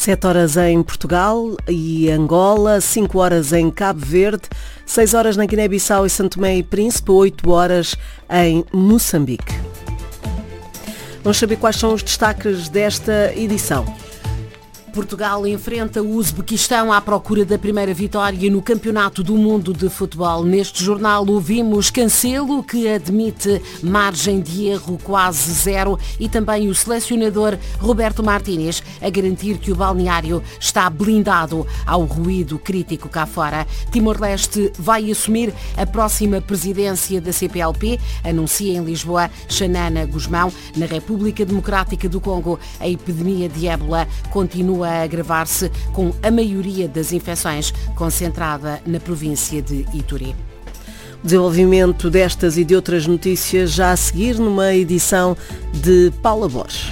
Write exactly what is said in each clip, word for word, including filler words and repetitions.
sete horas em Portugal e Angola, cinco horas em Cabo Verde, seis horas na Guiné-Bissau e São Tomé e Príncipe, oito horas em Moçambique. Vamos saber quais são os destaques desta edição. Portugal enfrenta o Uzbequistão à procura da primeira vitória no Campeonato do Mundo de Futebol. Neste jornal ouvimos Cancelo, que admite margem de erro quase zero, e também o selecionador Roberto Martínez a garantir que o balneário está blindado ao ruído crítico cá fora. Timor-Leste vai assumir a próxima presidência da C P L P, anuncia em Lisboa Xanana Gusmão. Na República Democrática do Congo, a epidemia de ébola continua a agravar-se, com a maioria das infecções concentrada na província de Ituri. O desenvolvimento destas e de outras notícias já a seguir numa edição de Paula Borges.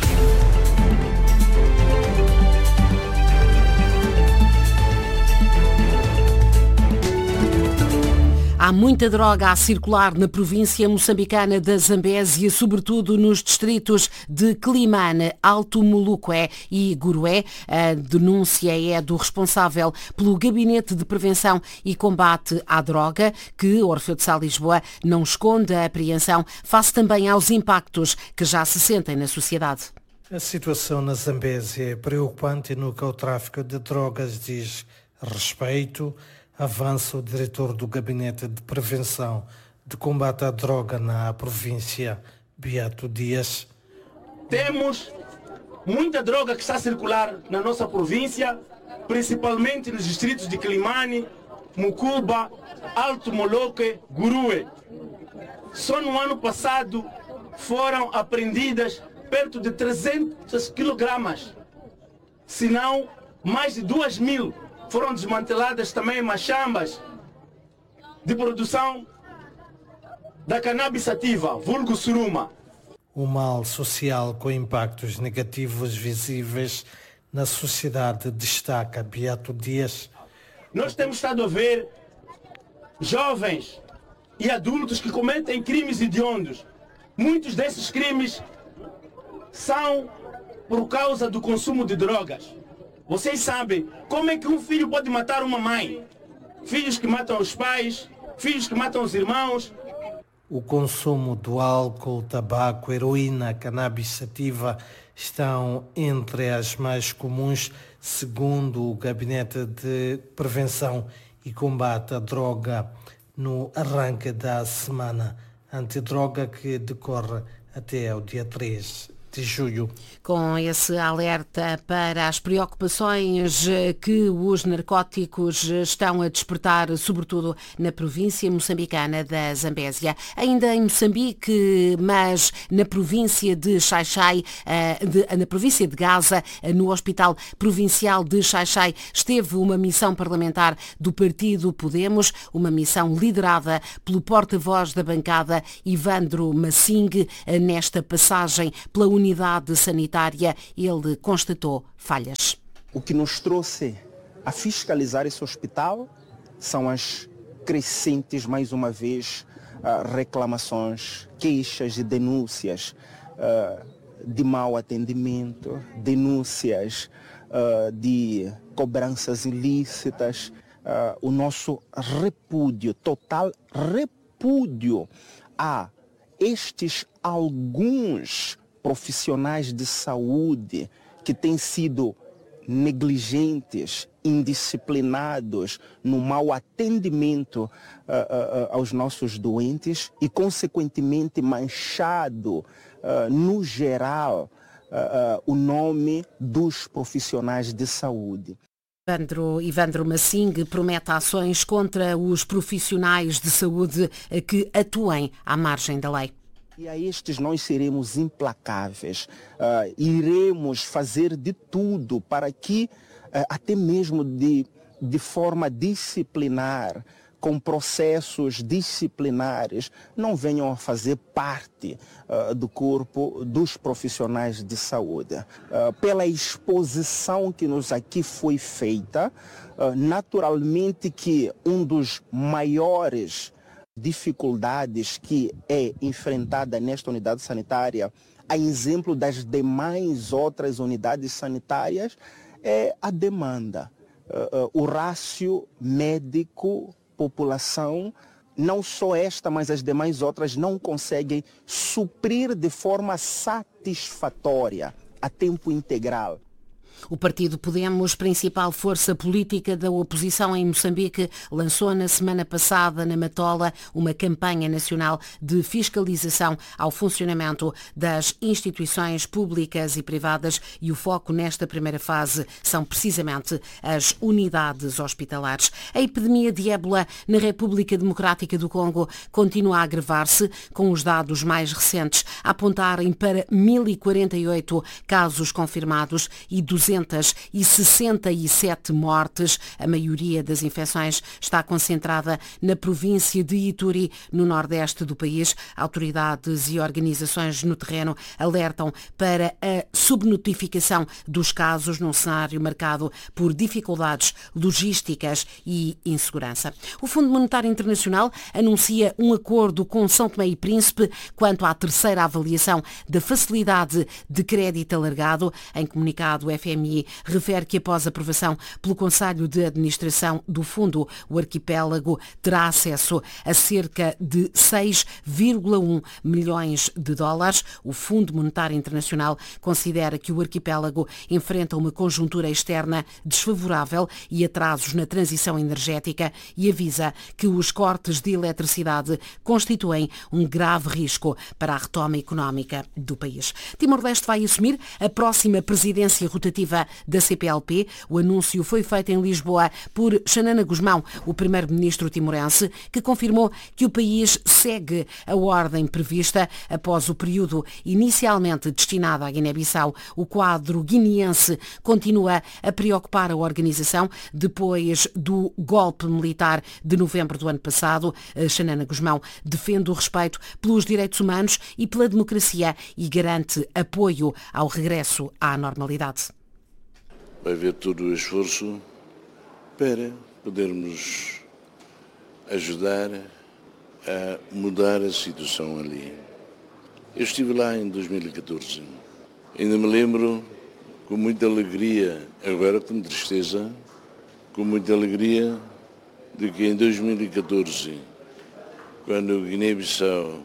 Há muita droga a circular na província moçambicana da Zambésia, sobretudo nos distritos de Climane, Alto Moluqué e Gurué. A denúncia é do responsável pelo Gabinete de Prevenção e Combate à Droga, que Orfeu de Sá Lisboa não esconde a apreensão, face também aos impactos que já se sentem na sociedade. A situação na Zambésia é preocupante no que ao tráfico de drogas diz respeito. Avança o diretor do Gabinete de Prevenção de Combate à Droga na província, Beato Dias. Temos muita droga que está a circular na nossa província, principalmente nos distritos de Climane, Mucuba, Alto Moluqué, Gurué. Só no ano passado foram apreendidas perto de trezentos quilogramas, se não mais de duas mil. Foram desmanteladas também machambas de produção da cannabis sativa, vulgo suruma. O mal social com impactos negativos visíveis na sociedade, destaca Beato Dias. Nós temos estado a ver jovens e adultos que cometem crimes hediondos. Muitos desses crimes são por causa do consumo de drogas. Vocês sabem como é que um filho pode matar uma mãe? Filhos que matam os pais, filhos que matam os irmãos. O consumo do álcool, tabaco, heroína, cannabis sativa estão entre as mais comuns, segundo o Gabinete de Prevenção e Combate à Droga, no arranque da Semana Antidroga, que decorre até ao dia três de julho. Com esse alerta para as preocupações que os narcóticos estão a despertar, sobretudo na província moçambicana da Zambésia. Ainda em Moçambique, mas na província de Xai-Xai, na província de Gaza, no Hospital Provincial de Xai-Xai, esteve uma missão parlamentar do partido Podemos, uma missão liderada pelo porta-voz da bancada, Ivandro Massing. Nesta passagem pela unidade sanitária, ele constatou falhas. O que nos trouxe a fiscalizar esse hospital são as crescentes, mais uma vez, reclamações, queixas e denúncias de mau atendimento, denúncias de cobranças ilícitas. O nosso repúdio, total repúdio a estes alguns profissionais de saúde que têm sido negligentes, indisciplinados no mau atendimento uh, uh, aos nossos doentes e, consequentemente, manchado, uh, no geral, uh, uh, o nome dos profissionais de saúde. Ivandro, Ivandro Massing promete ações contra os profissionais de saúde que atuem à margem da lei. E a estes nós seremos implacáveis, uh, iremos fazer de tudo para que, uh, até mesmo de, de forma disciplinar, com processos disciplinares, não venham a fazer parte uh, do corpo dos profissionais de saúde. Uh, pela exposição que nos aqui foi feita, uh, naturalmente que um dos maiores dificuldades que é enfrentada nesta unidade sanitária, a exemplo das demais outras unidades sanitárias, é a demanda. Uh, uh, o rácio médico-população, não só esta, mas as demais outras, não conseguem suprir de forma satisfatória, a tempo integral. O partido Podemos, principal força política da oposição em Moçambique, lançou na semana passada, na Matola, uma campanha nacional de fiscalização ao funcionamento das instituições públicas e privadas, e o foco nesta primeira fase são precisamente as unidades hospitalares. A epidemia de ébola na República Democrática do Congo continua a agravar-se, com os dados mais recentes a apontarem para mil e quarenta e oito casos confirmados e duzentas e sessenta e sete mortes. A maioria das infecções está concentrada na província de Ituri, no nordeste do país. Autoridades e organizações no terreno alertam para a subnotificação dos casos num cenário marcado por dificuldades logísticas e insegurança. O Fundo Monetário Internacional anuncia um acordo com São Tomé e Príncipe quanto à terceira avaliação da facilidade de crédito alargado. Em comunicado, o F M I refere que após aprovação pelo Conselho de Administração do Fundo, o arquipélago terá acesso a cerca de seis vírgula um milhões de dólares. O Fundo Monetário Internacional considera que o arquipélago enfrenta uma conjuntura externa desfavorável e atrasos na transição energética e avisa que os cortes de eletricidade constituem um grave risco para a retoma económica do país. Timor-Leste vai assumir a próxima presidência rotativa da C P L P. O anúncio foi feito em Lisboa por Xanana Gusmão, o primeiro-ministro timorense, que confirmou que o país segue a ordem prevista após o período inicialmente destinado à Guiné-Bissau. O quadro guineense continua a preocupar a organização depois do golpe militar de novembro do ano passado. Xanana Gusmão defende o respeito pelos direitos humanos e pela democracia e garante apoio ao regresso à normalidade. Vai haver todo o esforço para podermos ajudar a mudar a situação ali. Eu estive lá em dois mil e catorze. Ainda me lembro com muita alegria, agora com tristeza, com muita alegria de que em dois mil e catorze, quando o Guiné-Bissau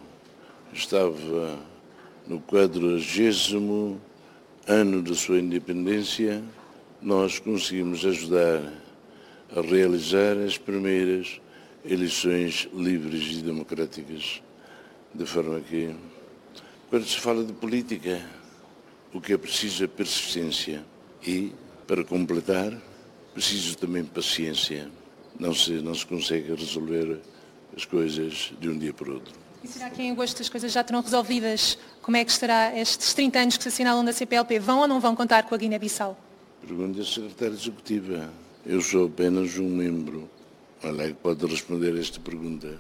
estava no quadragésimo ano da sua independência, nós conseguimos ajudar a realizar as primeiras eleições livres e democráticas. De forma que, quando se fala de política, o que é preciso é persistência e, para completar, preciso também paciência. Não se, não se consegue resolver as coisas de um dia para o outro. E será que em agosto as coisas já terão resolvidas? Como é que estará estes trinta anos que se assinalam da C P L P? Vão ou não vão contar com a Guiné-Bissau? Pergunta a secretária executiva. Eu sou apenas um membro. Ela é que pode responder a esta pergunta.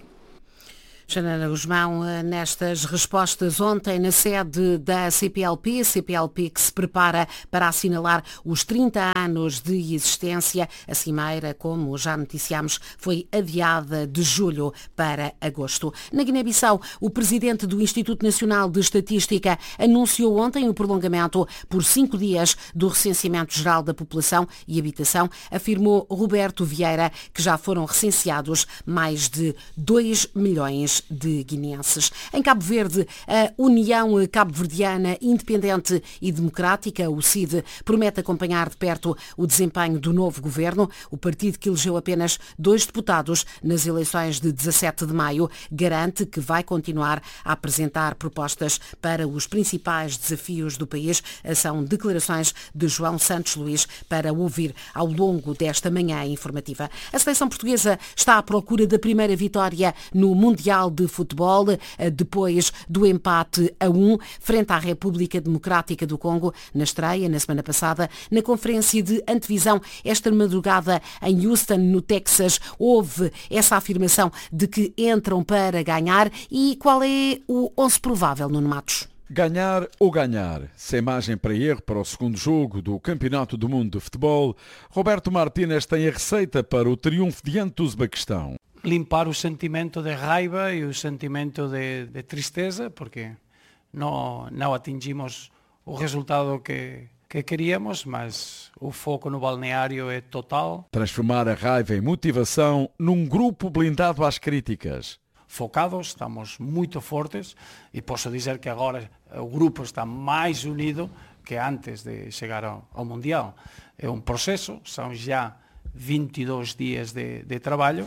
Xanana Gusmão, nestas respostas ontem na sede da C P L P, C P L P que se prepara para assinalar os trinta anos de existência. A cimeira, como já noticiámos, foi adiada de julho para agosto. Na Guiné-Bissau, o presidente do Instituto Nacional de Estatística anunciou ontem o prolongamento por cinco dias do recenseamento geral da população e habitação. Afirmou Roberto Vieira que já foram recenseados mais de dois milhões de guineenses. Em Cabo Verde, a União Cabo-Verdiana Independente e Democrática, o C I D, promete acompanhar de perto o desempenho do novo governo. O partido, que elegeu apenas dois deputados nas eleições de dezassete de maio, garante que vai continuar a apresentar propostas para os principais desafios do país. São declarações de João Santos Luís para ouvir ao longo desta manhã informativa. A seleção portuguesa está à procura da primeira vitória no Mundial de Futebol, depois do empate a um frente à República Democrática do Congo, na estreia, na semana passada. Na conferência de antevisão, esta madrugada em Houston, no Texas, houve essa afirmação de que entram para ganhar. E qual é o onze provável, Nuno Matos? Ganhar ou ganhar, sem margem para erro para o segundo jogo do Campeonato do Mundo de Futebol, Roberto Martínez tem a receita para o triunfo diante do Uzbequistão. Limpar o sentimento de raiva e o sentimento de, de tristeza, porque não, não atingimos o resultado que, que queríamos, mas o foco no balneário é total. Transformar a raiva em motivação num grupo blindado às críticas. Focados, estamos muito fortes e posso dizer que agora o grupo está mais unido que antes de chegar ao, ao Mundial. É um processo, são já vinte e dois dias de, de trabalho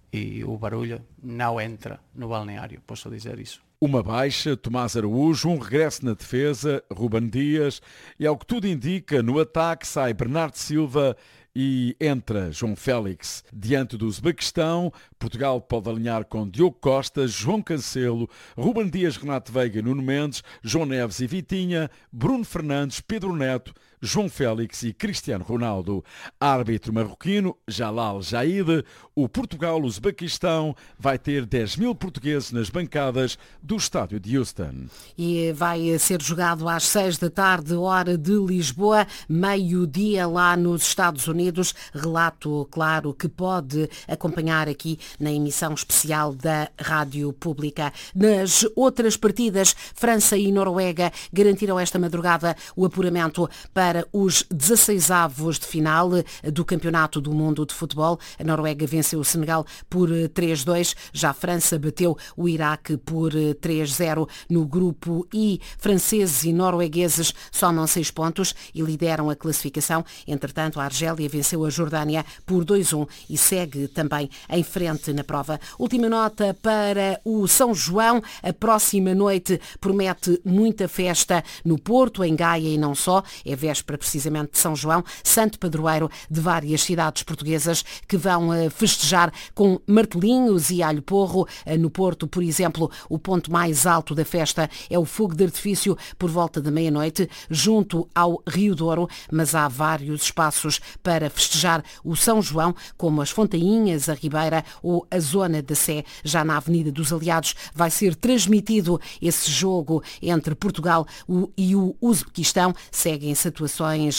e o barulho não entra no balneário, posso dizer isso. Uma baixa, Tomás Araújo, um regresso na defesa, Ruben Dias, e ao que tudo indica, no ataque sai Bernardo Silva e entra João Félix. Diante do Uzbequistão, Portugal pode alinhar com Diogo Costa, João Cancelo, Ruben Dias, Renato Veiga e Nuno Mendes, João Neves e Vitinha, Bruno Fernandes, Pedro Neto, João Félix e Cristiano Ronaldo. Árbitro marroquino, Jalal Jaid. O Portugal-Uzbequistão vai ter dez mil portugueses nas bancadas do estádio de Houston. E vai ser jogado às seis da tarde, hora de Lisboa, meio-dia lá nos Estados Unidos. Relato, claro, que pode acompanhar aqui na emissão especial da Rádio Pública. Nas outras partidas, França e Noruega garantiram esta madrugada o apuramento para para os dezasseisavos de final do Campeonato do Mundo de Futebol. A Noruega venceu o Senegal por três a dois, já a França bateu o Iraque por três a zero. No grupo I, franceses e noruegueses somam seis pontos e lideram a classificação. Entretanto, a Argélia venceu a Jordânia por dois a um e segue também em frente na prova. Última nota para o São João. A próxima noite promete muita festa no Porto, em Gaia e não só. É véspera precisamente de São João, santo padroeiro de várias cidades portuguesas que vão festejar com martelinhos e alho porro. No Porto, por exemplo, o ponto mais alto da festa é o fogo de artifício por volta da meia-noite, junto ao Rio Douro, mas há vários espaços para festejar o São João, como as Fontainhas, a Ribeira ou a Zona da Sé. Já na Avenida dos Aliados vai ser transmitido esse jogo entre Portugal e o Uzbequistão. Seguem-se atuações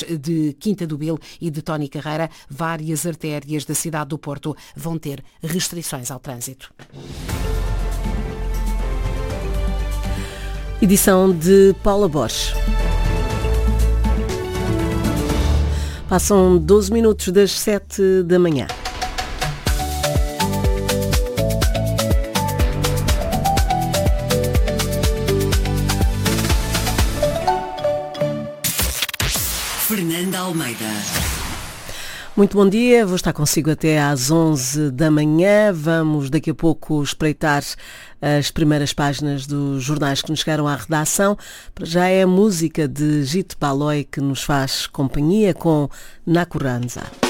de Quinta do Bil e de Tony Carreira. Várias artérias da cidade do Porto vão ter restrições ao trânsito. Edição de Paula Borges. Passam doze minutos das sete da manhã. Fernanda Almeida. Muito bom dia, vou estar consigo até às onze da manhã. Vamos daqui a pouco espreitar as primeiras páginas dos jornais que nos chegaram à redação. Para já é a música de Gito Balói que nos faz companhia com Nakuranza.